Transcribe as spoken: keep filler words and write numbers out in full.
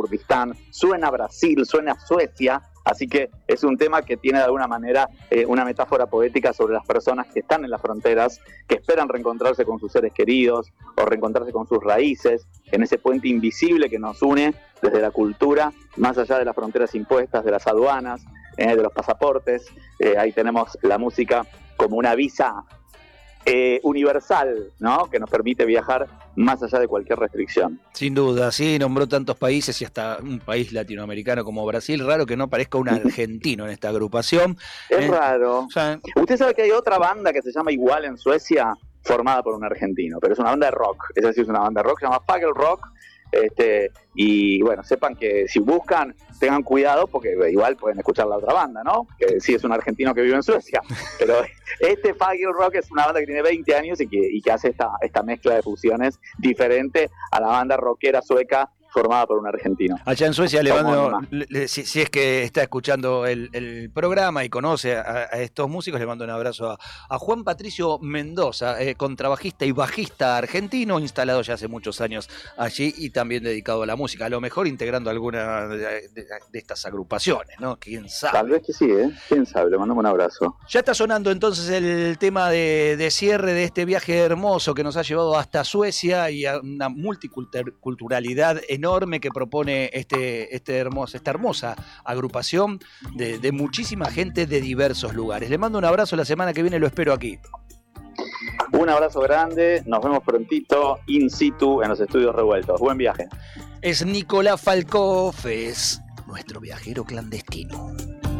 Kurdistán, suena Brasil, suena Suecia. Así que es un tema que tiene de alguna manera eh, una metáfora poética sobre las personas que están en las fronteras, que esperan reencontrarse con sus seres queridos o reencontrarse con sus raíces, en ese puente invisible que nos une desde la cultura, más allá de las fronteras impuestas, de las aduanas, eh, de los pasaportes. Eh, ahí tenemos la música como una visa Eh, universal, ¿no? Que nos permite viajar más allá de cualquier restricción. Sin duda, sí, nombró tantos países y hasta un país latinoamericano como Brasil. Raro que no parezca un argentino en esta agrupación. Es eh, raro. O sea, Usted sabe que hay otra banda que se llama igual en Suecia, formada por un argentino, pero es una banda de rock. Esa sí es una banda de rock, se llama Fagel Rock. Este, y bueno, sepan que si buscan, tengan cuidado porque igual pueden escuchar la otra banda, ¿no? Que sí es un argentino que vive en Suecia, pero este Fagel Rock es una banda que tiene veinte años y que, y que hace esta, esta mezcla de fusiones diferente a la banda rockera sueca formada por un argentino. Allá en Suecia, le mando, le, le, si, si es que está escuchando el, el programa y conoce a, a estos músicos, le mando un abrazo a, a Juan Patricio Mendoza, eh, contrabajista y bajista argentino, instalado ya hace muchos años allí y también dedicado a la música, a lo mejor integrando alguna de, de, de estas agrupaciones, ¿no? ¿Quién sabe? Tal vez que sí, ¿eh? ¿Quién sabe? Le mandamos un abrazo. Ya está sonando entonces el tema de, de cierre de este viaje hermoso que nos ha llevado hasta Suecia y a una multiculturalidad enorme enorme que propone este, este hermoso, esta hermosa agrupación de, de muchísima gente de diversos lugares. Le mando un abrazo, la semana que viene lo espero aquí. Un abrazo grande, nos vemos prontito in situ en los estudios revueltos. Buen viaje. Es Nicolás Falcoff, es nuestro viajero clandestino.